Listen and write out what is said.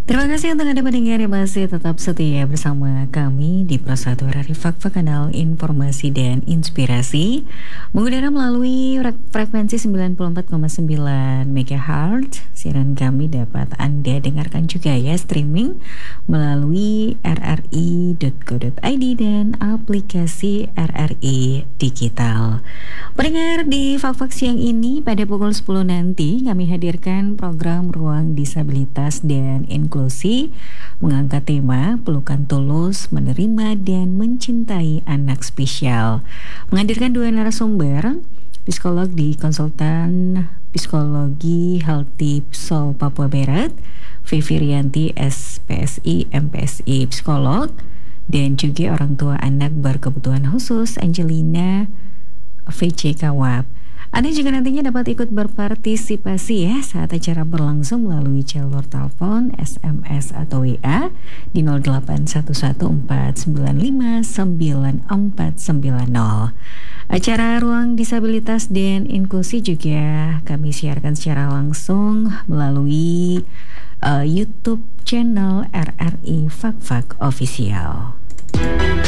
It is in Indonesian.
Terima kasih untuk Anda pendengar yang masih tetap setia bersama kami di Pro1 RRI Fak-Fak, kanal informasi dan inspirasi. Mengudara melalui frekuensi 94,9 MHz. Siaran kami dapat Anda dengarkan juga ya streaming melalui rri.co.id dan aplikasi RRI Digital. Pendengar, di Fak-Fak siang ini pada pukul 10 nanti kami hadirkan program Ruang Disabilitas dan Inklusi mengangkat tema Pelukan Tulus Menerima dan Mencintai Anak Spesial. Menghadirkan dua narasumber, psikolog di Konsultan Psikologi Healthy Soul Papua Barat, Vivi Rianti SPSI MPSI Psikolog, dan juga orang tua anak berkebutuhan khusus Angelina VC Kawab. Anda juga nantinya dapat ikut berpartisipasi ya saat acara berlangsung melalui jalur telepon, SMS atau WA di 0814959490. Acara Ruang Disabilitas dan Inklusi juga kami siarkan secara langsung melalui YouTube channel RRI Fak-Fak Official.